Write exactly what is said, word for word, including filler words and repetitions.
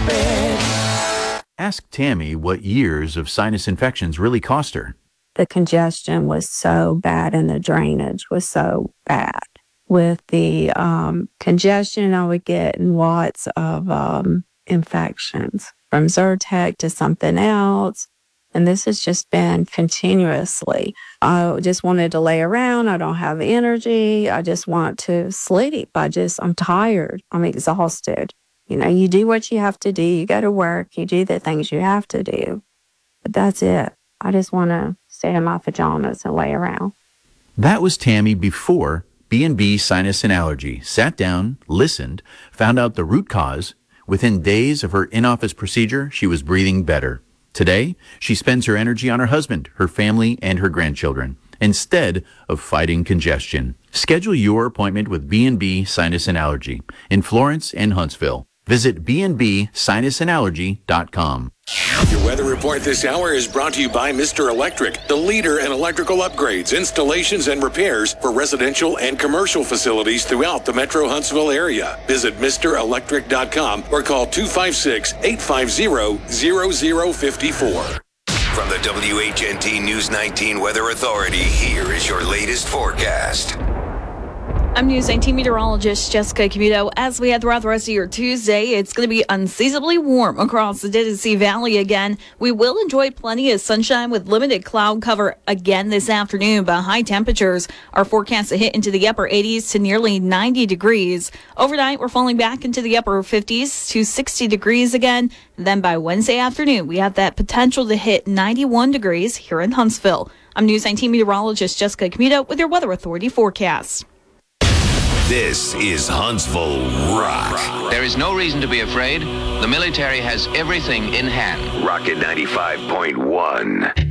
Ask Tammy what years of sinus infections really cost her. The congestion was so bad and the drainage was so bad. With the um, congestion, I would get lots of um, infections from Zyrtec to something else. And this has just been continuously. I just wanted to lay around. I don't have energy. I just want to sleep. I just, I'm tired. I'm exhausted. You know, you do what you have to do. You go to work. You do the things you have to do. But that's it. I just want to stay in my pajamas and lay around. That was Tammy before B and B Sinus and Allergy. Sat down, listened, found out the root cause. Within days of her in-office procedure, she was breathing better. Today, she spends her energy on her husband, her family, and her grandchildren, instead of fighting congestion. Schedule your appointment with B and B Sinus and Allergy in Florence and Huntsville. Visit b and b sinus and allergy dot com. Your weather report this hour is brought to you by Mister Electric, the leader in electrical upgrades, installations, and repairs for residential and commercial facilities throughout the Metro Huntsville area. Visit mister electric dot com or call two five six, eight five zero, zero zero five four. From the W H N T News nineteen Weather Authority, here is your latest forecast. I'm News nineteen meteorologist Jessica Camuto. As we head throughout the rest of your Tuesday, it's going to be unseasonably warm across the Tennessee Valley again. We will enjoy plenty of sunshine with limited cloud cover again this afternoon, but high temperatures are forecast to hit into the upper eighties to nearly ninety degrees. Overnight, we're falling back into the upper fifties to sixty degrees again. Then by Wednesday afternoon, we have that potential to hit ninety-one degrees here in Huntsville. I'm News nineteen meteorologist Jessica Camuto with your Weather Authority forecast. This is Huntsville Rock. There is no reason to be afraid. The military has everything in hand. Rocket ninety-five point one.